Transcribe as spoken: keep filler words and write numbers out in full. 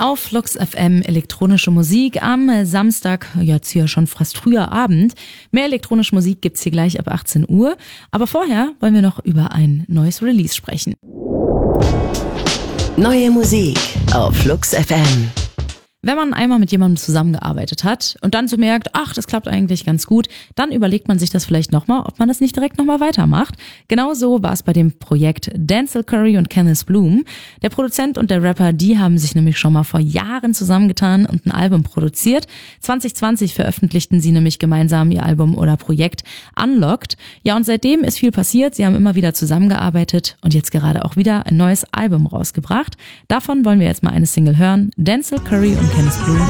Auf Flux F M elektronische Musik am Samstag, jetzt hier schon fast früher Abend. Mehr elektronische Musik gibt's hier gleich ab achtzehn Uhr. Aber vorher wollen wir noch über ein neues Release sprechen. Neue Musik auf Flux F M. Wenn man einmal mit jemandem zusammengearbeitet hat und dann so merkt, ach, das klappt eigentlich ganz gut, dann überlegt man sich das vielleicht nochmal, ob man das nicht direkt nochmal weitermacht. Genauso war es bei dem Projekt Denzel Curry und Kenneth Bloom. Der Produzent und der Rapper, die haben sich nämlich schon mal vor Jahren zusammengetan und ein Album produziert. zwanzig zwanzig veröffentlichten sie nämlich gemeinsam ihr Album oder Projekt Unlocked. Ja, und seitdem ist viel passiert. Sie haben immer wieder zusammengearbeitet und jetzt gerade auch wieder ein neues Album rausgebracht. Davon wollen wir jetzt mal eine Single hören. Denzel Curry und Kenneth Bloom,